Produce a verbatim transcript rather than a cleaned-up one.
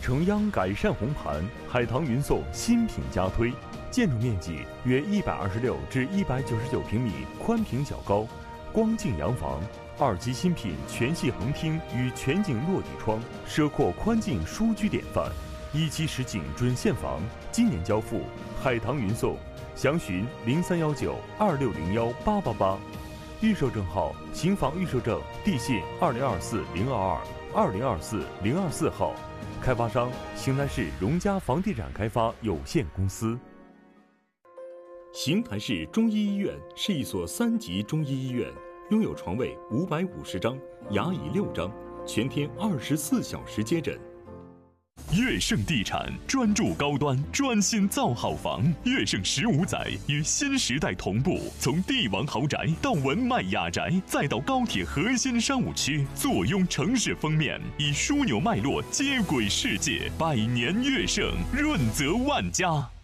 承央改善红盘，海棠云颂新品加推。建筑面积约一百二十六至一百九十九平米，宽平小高，光净洋房。二期新品全系横厅与全景落地窗，奢阔宽进舒居典范。一期实景准现房，今年交付。海棠云颂，详询零三幺九二六零幺八八八。预售证号：秦房预售证，地信二零二四零二二二零二四零二四号。开发商：邢台市荣家房地产开发有限公司。邢台市中医医院是一所三级中医医院，拥有床位五百五十张，牙椅六张，全天二十四小时接诊。 悦盛地产专注高端，专心造好房。悦盛十五载与新时代同步，从帝王豪宅到文迈雅宅，再到高铁核心商务区，坐拥城市封面，以枢纽脉络接轨世界。百年悦盛，润泽万家。